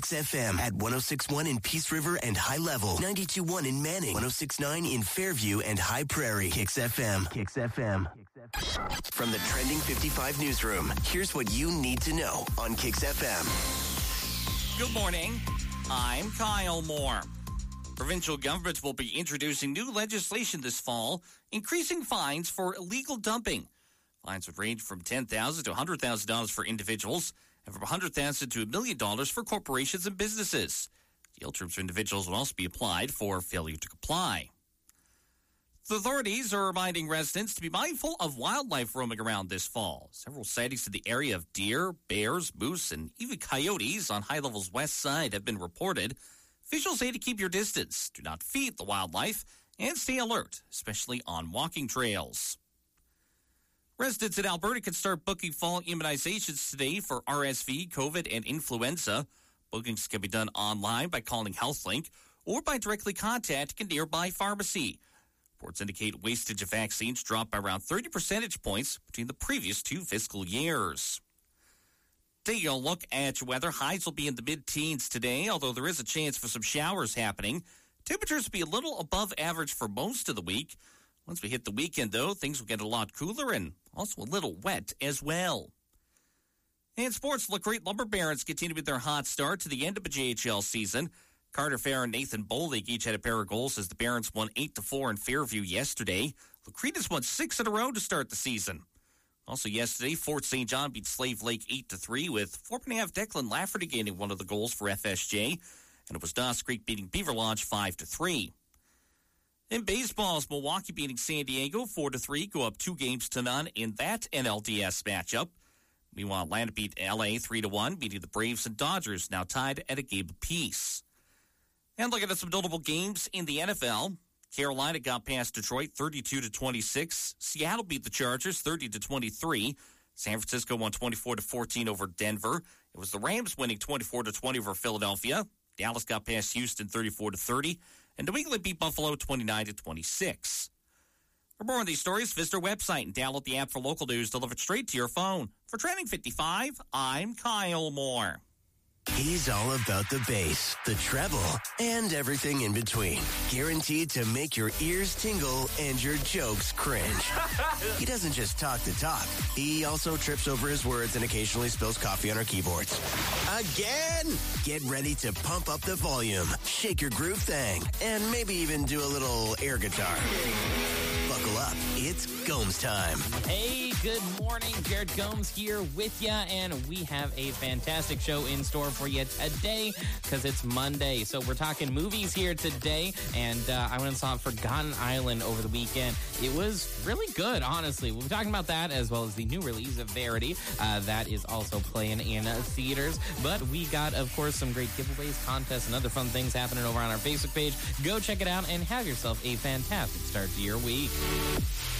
XFM at 106.1 in Peace River and High Level, 92.1 in Manning, 106.9 in Fairview and High Prairie. Kicks FM. From the Trending 55 newsroom, here's what you need to know on Kicks FM. Good morning. I'm Kyle Moore. Provincial governments will be introducing new legislation this fall, increasing fines for illegal dumping. Fines would range from $10,000 to $100,000 for individuals and from $100,000 to $1 million for corporations and businesses. Jail terms for individuals will also be applied for failure to comply. The authorities are reminding residents to be mindful of wildlife roaming around this fall. Several sightings in the area of deer, bears, moose, and even coyotes on High Level's west side have been reported. Officials say to keep your distance, do not feed the wildlife, and stay alert, especially on walking trails. Residents in Alberta can start booking fall immunizations today for RSV, COVID, and influenza. Bookings can be done online by calling HealthLink or by directly contacting a nearby pharmacy. Reports indicate wastage of vaccines dropped by around 30 percentage points between the previous 2 fiscal years. Taking a look at your weather, highs will be in the mid-teens today, although there is a chance for some showers happening. Temperatures will be a little above average for most of the week. Once we hit the weekend, though, things will get a lot cooler and also a little wet as well. And sports look great. Lumber Barons continue with their hot start to the end of the JHL season. Carter Fair and Nathan Bolig each had a pair of goals as the Barons won 8-4 in Fairview yesterday. Lucretas won 6 in a row to start the season. Also yesterday, Fort St. John beat Slave Lake 8-3 with 4.5 Declan Lafferty gaining one of the goals for FSJ. And it was Dawes Creek beating Beaver Lodge 5-3. In baseball, Milwaukee beating San Diego 4-3, go up 2-0 in that NLDS matchup. Meanwhile, Atlanta beat LA 3-1, beating the Braves and Dodgers, now tied at a game apiece. And looking at some notable games in the NFL, Carolina got past Detroit 32-26. Seattle beat the Chargers 30-23. San Francisco won 24-14 over Denver. It was the Rams winning 24-20 over Philadelphia. Dallas got past Houston 34-30. And New England beat Buffalo 29-26. For more on these stories, visit our website and download the app for local news delivered straight to your phone. For Trending 55, I'm Kyle Moore. He's all about the bass, the treble, and everything in between. Guaranteed to make your ears tingle and your jokes cringe. He doesn't just talk the talk. He also trips over his words and occasionally spills coffee on our keyboards. Again! Get ready to pump up the volume, shake your groove thing, and maybe even do a little air guitar. Buckle up. It's Gomes time. Hey, good morning. Jared Gomes here with ya, and we have a fantastic show in store for you today because it's Monday. So we're talking movies here today, and I went and saw Forgotten Island over the weekend. It was really good, honestly. We'll be talking about that as well as the new release of Verity. That is also playing in theaters. But we got, of course, some great giveaways, contests, and other fun things happening over on our Facebook page. Go check it out and have yourself a fantastic start to your week.